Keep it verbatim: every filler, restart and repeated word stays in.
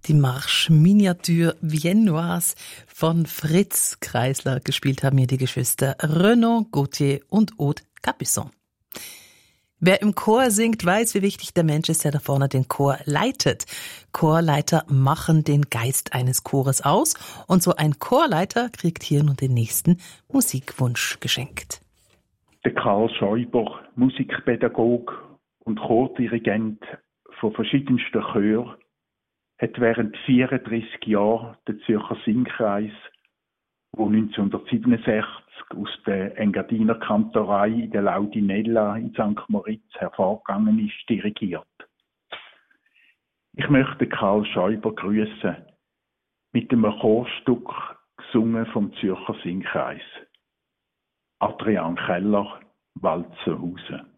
Die Marche Miniature Viennoise von Fritz Kreisler. Gespielt haben hier die Geschwister Renaud Gauthier und Aude Capuçon. Wer im Chor singt, weiß, wie wichtig der Mensch ist, der da vorne den Chor leitet. Chorleiter machen den Geist eines Chores aus. Und so ein Chorleiter kriegt hier nun den nächsten Musikwunsch geschenkt. Der Karl Schäuber, Musikpädagoge und Chordirigent von verschiedensten Chören, hat während vierunddreissig Jahren den Zürcher Singkreis, der neunzehnhundertsiebenundsechzig aus der Engadiner Kantorei in der Laudinella in Sankt Moritz hervorgegangen ist, dirigiert. Ich möchte Karl Schäuber grüßen mit einem Chorstück gesungen vom Zürcher Singkreis. Adrian Keller, Walzenhausen.